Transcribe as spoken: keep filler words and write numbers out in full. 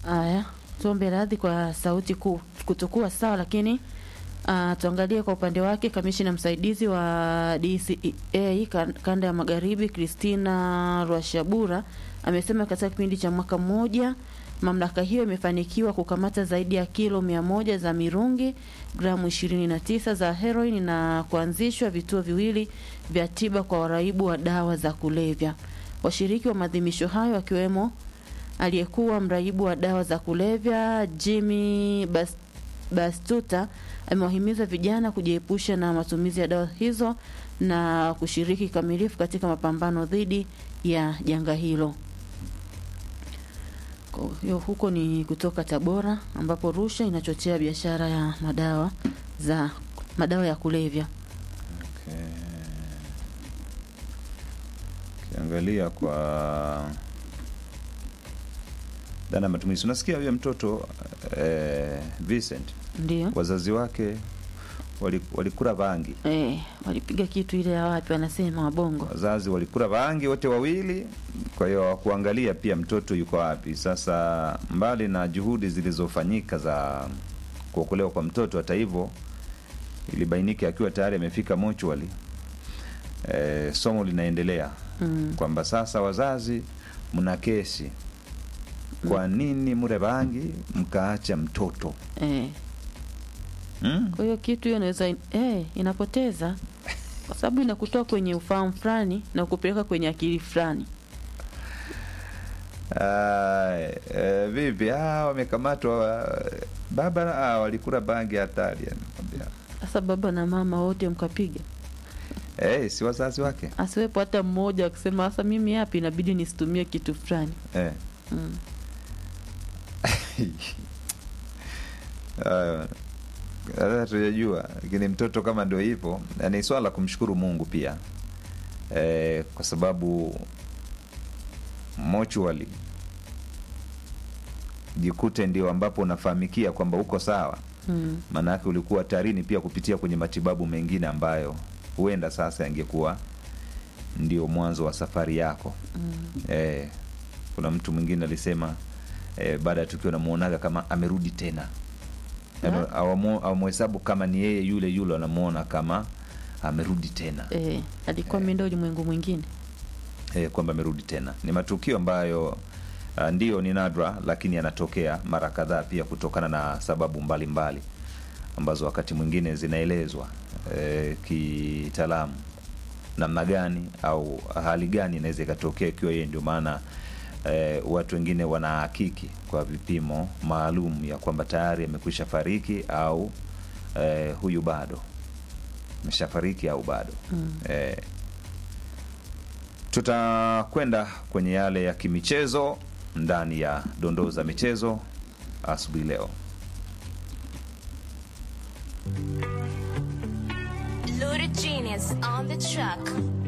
Aya, tuombe radhi kwa sauti ku, kutokuwa sawa, lakini uh, tuangalie kwa upande wake. Kamishina msaidizi wa D C E A kanda ya Magharibi Christina Rwashabura amesema katika kipindi cha mwaka mmoja mamlaka hiyo imefanikiwa kukamata zaidi ya kilo mia moja za mirungi, gramu ishirini na tisa za heroin na kuanzishwa vituo viwili vya tiba kwa waraibu wa dawa za kulevya. Washiriki wa maadhimisho hayo akiwemo aliyekuwa mraibu wa dawa za kulevya Jimmy Bas, Bastuta amewahimiza vijana kujiepusha na matumizi ya dawa hizo na kushiriki kamilifu katika mapambano dhidi ya janga hilo. Hiyo huko ni kutoka Tabora ambapo Rusha inachochea biashara ya madawa za madawa ya kulevya. Okay. Kiangalia kwa dana matumizi. Unasikia huyo mtoto eh, Vincent. Ndio. Wazazi wake walikula bangi. Eh, walipiga kitu ile ya wapi wanasema wabongo. Wazazi walikula bangi wote wawili, kwa hiyo kuangalia pia mtoto yuko wapi. Sasa mbali na juhudi zilizofanyika za kuokolewa kwa mtoto, hata hivyo ilibainika akiwa tayari amefika mochwali. Eh, somo linaendelea mm. kwamba sasa wazazi mna kesi. Kwa nini mure bangi mkaacha mtoto? Eh. Mm. Kwa hiyo kitu hiyo inaweza eh inapoteza kwa sababu inakutoa kwenye ufahamu fulani na kukupeleka kwenye akili fulani. Ah, eh, vipi ah wamekamatwa baba ah walikula bangi hatari anakuambia. Sasa baba na mama wote mkapiga. Eh, si wazazi wake. Asiwepo hata mmoja akisema sasa mimi hapa inabidi nisitumie kitu fulani. Eh. Mm. uh, Sasa tunajua lakini mtoto kama ndio hivyo, ni swala kumshukuru Mungu pia. Eh, kwa sababu mochwali jikute ndio ambapo unafahamikia kwamba uko sawa. Mm. Maana yake ulikuwa tarini pia kupitia kwenye matibabu mengine ambayo huenda sasa yangekuwa ndio mwanzo wa safari yako. Mm. Eh, kuna mtu mwingine alisema eh, baada ya tukio namuonaga kama amerudi tena. Yaani awamuhesabu kama ni yeye yule yule, anamuona kama amerudi tena. Eh, alikuwa ameenda eh, ulimwengu mwingine. Eh, kwamba amerudi tena. Ni matukio ambayo uh, ndio ni nadra lakini yanatokea mara kadhaa pia kutokana na sababu mbalimbali mbali, ambazo wakati mwingine zinaelezwa eh, kitaalamu namna gani au hali gani inaweza ikatokea ikiwa yeye ndio. Maana eh, watu wengine wanahakiki kwa vipimo maalum ya kwamba tayari amekwisha fariki au eh, huyu bado ameshafariki au bado. Mm. Eh, tutakwenda kwenye yale ya kimichezo ndani ya dondoo za michezo asubuhi leo. Loaded Genius on the track.